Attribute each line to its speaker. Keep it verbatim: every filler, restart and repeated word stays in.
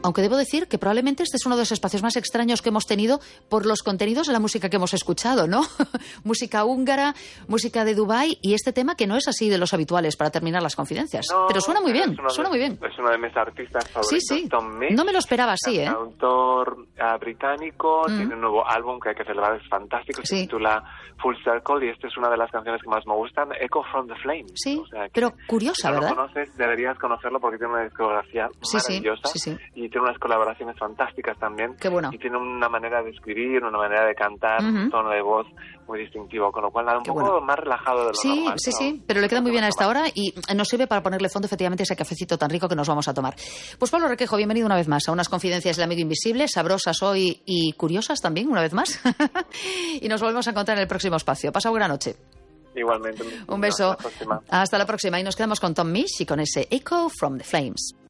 Speaker 1: aunque debo decir que probablemente este es uno de los espacios más extraños que hemos tenido por los contenidos de la música que hemos escuchado, ¿no? Música húngara, música de Dubái y este tema que no es así de los habituales para terminar las confidencias.
Speaker 2: No,
Speaker 1: pero suena muy bien, suena
Speaker 2: de,
Speaker 1: muy bien.
Speaker 2: Es uno de mis artistas favoritos,
Speaker 1: sí, sí.
Speaker 2: Tom Mix.
Speaker 1: No me lo esperaba así, ¿eh?
Speaker 2: Un autor uh, británico,
Speaker 1: Mm.
Speaker 2: tiene un nuevo álbum que hay que celebrar, es fantástico,
Speaker 1: Sí.
Speaker 2: se titula Full Circle y esta es una de las canciones que más me gustan, Echo from the Flames.
Speaker 1: Sí,
Speaker 2: o sea, que,
Speaker 1: pero curiosa,
Speaker 2: si no
Speaker 1: ¿verdad?
Speaker 2: lo conoces, deberías conocerlo porque tiene una discografía
Speaker 1: Sí, sí,
Speaker 2: maravillosa
Speaker 1: sí, sí.
Speaker 2: y tiene unas colaboraciones fantásticas también.
Speaker 1: Qué bueno.
Speaker 2: Y tiene una manera de escribir, una manera de cantar,
Speaker 1: Ujú.
Speaker 2: un tono de voz muy distintivo, con lo cual nada, un
Speaker 1: Qué
Speaker 2: poco
Speaker 1: bueno.
Speaker 2: más relajado de lo
Speaker 1: Sí,
Speaker 2: normal.
Speaker 1: sí,
Speaker 2: ¿no?
Speaker 1: sí, pero le queda muy bien a esta hora y nos sirve para ponerle fondo efectivamente a ese cafecito tan rico que nos vamos a tomar. Pues Pablo Requejo, bienvenido una vez más a unas confidencias del amigo invisible, sabrosas hoy y curiosas también, una vez más. Y nos volvemos a encontrar en el próximo espacio. Pasa buena noche.
Speaker 2: Igualmente.
Speaker 1: Un beso.
Speaker 2: Hasta la próxima.
Speaker 1: Hasta la próxima. Y nos quedamos con Tom Misch y con ese Echo from the Flames.